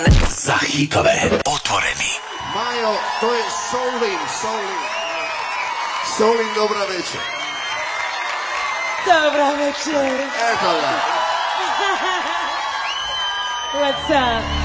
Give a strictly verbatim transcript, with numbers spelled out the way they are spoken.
Za hitove Otvoreni. Majo, to je Solin, Solin. Solin, dobra večer. Dobra večer. Eto ga. What's up?